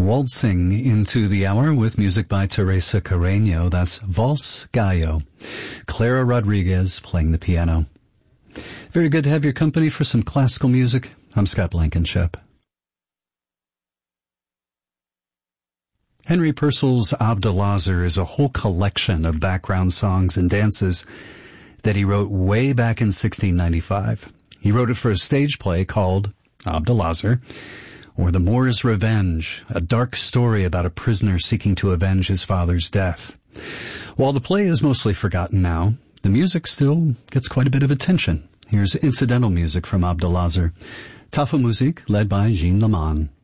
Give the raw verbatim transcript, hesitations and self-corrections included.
waltzing into the hour with music by Teresa Carreño. That's Vals Gallo. Clara Rodriguez playing the piano. Very good to have your company for some classical music. I'm Scott Blankenship. Henry Purcell's Abdelazar is a whole collection of background songs and dances that he wrote way back in sixteen ninety-five. He wrote it for a stage play called Abdelazar, or The Moor's Revenge, a dark story about a prisoner seeking to avenge his father's death. While the play is mostly forgotten now, the music still gets quite a bit of attention. Here's incidental music from Abdelazar, Tafelmusik, led by Jean Leman.